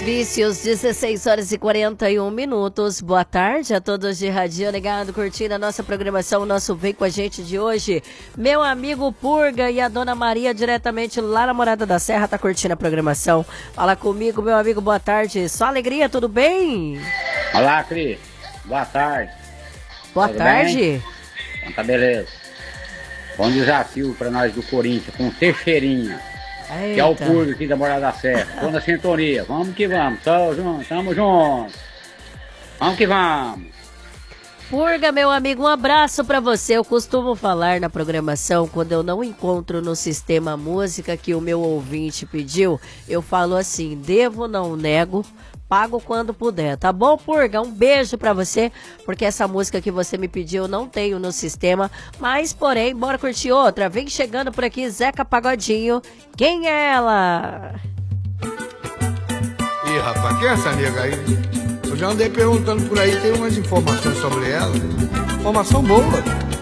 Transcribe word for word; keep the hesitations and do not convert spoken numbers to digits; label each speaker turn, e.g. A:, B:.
A: vícios, dezesseis horas e quarenta e um minutos. Boa tarde a todos de Radinho Ligado, curtindo a nossa programação, o nosso Vem Com a Gente de hoje. Meu amigo Purga e a Dona Maria, diretamente lá na Morada da Serra, tá curtindo a programação. Fala comigo, meu amigo, boa tarde. Só alegria, tudo bem?
B: Olá, Cris. Boa tarde.
A: Boa
B: tudo
A: tarde.
B: Bem? Então tá beleza. Bom desafio pra nós do Corinthians, com Teixeirinha.
A: Eita.
B: Que é o Purga aqui da Morada da Serra. Tô na sintonia. Vamos que vamos. Tamo junto. Tamo junto. Vamos que vamos.
A: Purga, meu amigo, um abraço pra você. Eu costumo falar na programação, quando eu não encontro no sistema a música que o meu ouvinte pediu, eu falo assim, devo, não nego, pago quando puder, tá bom, Purga? Um beijo pra você, porque essa música que você me pediu eu não tenho no sistema, mas, porém, bora curtir outra. Vem chegando por aqui, Zeca Pagodinho. Quem é ela?
C: Ih, rapaz, quem é essa nega aí? Eu já andei perguntando por aí, tem umas informações sobre ela. Informação boa.